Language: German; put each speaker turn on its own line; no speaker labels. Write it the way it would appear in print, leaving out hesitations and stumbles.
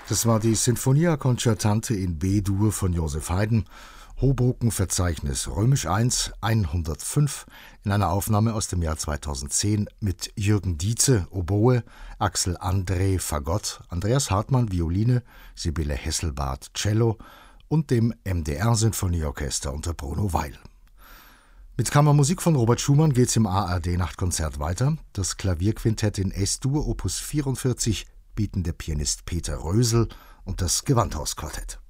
Das war die Sinfonia Concertante in B-Dur von Joseph Haydn, Hoboken-Verzeichnis Römisch I, 105, in einer Aufnahme aus dem Jahr 2010 mit Jürgen Dietze, Oboe, Axel André, Fagott, Andreas Hartmann, Violine, Sibylle Hesselbarth, Cello und dem MDR-Sinfonieorchester unter Bruno Weil. Mit Kammermusik von Robert Schumann geht's im ARD-Nachtkonzert weiter. Das Klavierquintett in S-Dur, Opus 44, bieten der Pianist Peter Rösel und das Gewandhausquartett.